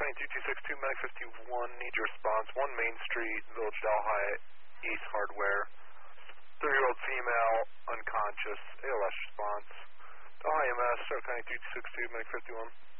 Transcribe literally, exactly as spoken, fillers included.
County two two six two, Medic fifty-one, need your response. one Main Street, Village Delhi, Ace Hardware. thirty-year-old female, unconscious, A L S response. Delhi E M S, Stark County two two six two, Medic fifty-one.